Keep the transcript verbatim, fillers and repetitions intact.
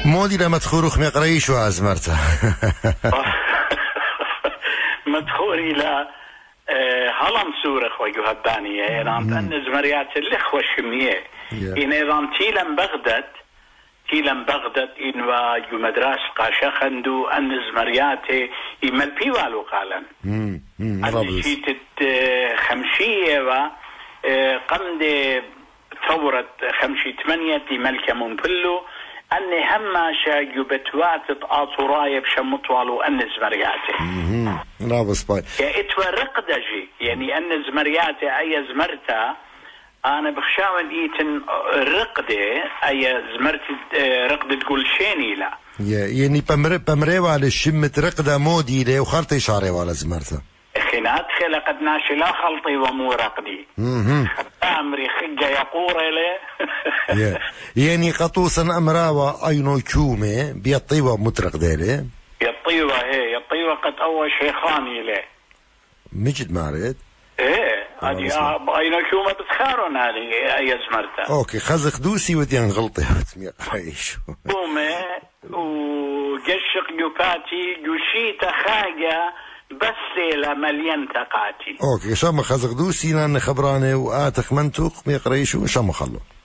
مودي لما تخوروخ مقريش وازمرته مدخوري لا هلم سورخ وجهبانية إيران تنز مريات الإخوة الشمية إن إيران تيلم بغداد تيلم بغداد إن واجو مدراس قاشا خندو أنز مرياتي إمال بيوالو قالا أني شيتت خمشية و قمد ثورة خمشي تمانية ملكة منبلو أني هماشا يبتوات آطوراي بشمطوالو أنز مرياتي لا بس باي يا إتوا رقدجي يعني أنز مرياتي أي زمرتا أنا بخشاون إيتن رقدة أي زمرتي رقدة تقول شيني لا يعني بمر بمري على الشمة رقدة مودي له وخلطي شعري ولا زمرتا خنات خلقت ناشي لا خلطي ومو رقدي أمري خجة يقور له يعني قطوسا أمراوة أينو كومي بيطيوة مترق ديلي يطيوة هي يطيوة قد أول شيخاني له مجد مارد ايه هذه أينو كومة بتخارون هذه أي زمرتا أوكي خزق دوسي وديان غلطي وتمي قريش كومي وجشق يوكاتي جوشيتا خاجة بس لا مليان تقاتي اوكي شام خزق دوسي لان خبرانه واتخ منتوق ميقريشو شام خلو